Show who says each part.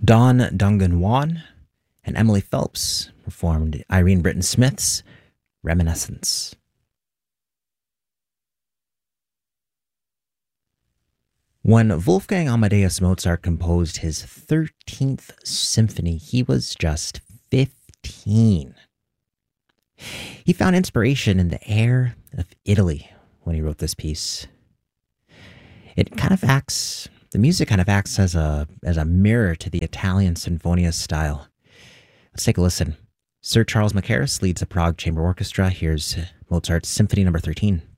Speaker 1: Don Dungan Wan and Emily Phelps performed Irene Britton Smith's Reminiscence. When Wolfgang Amadeus Mozart composed his 13th symphony, he was just 15. He found inspiration in the air of Italy when he wrote this piece. The music kind of acts as a mirror to the Italian Sinfonia style. Let's take a listen. Sir Charles Mackerras leads the Prague Chamber Orchestra. Here's Mozart's Symphony No. 13.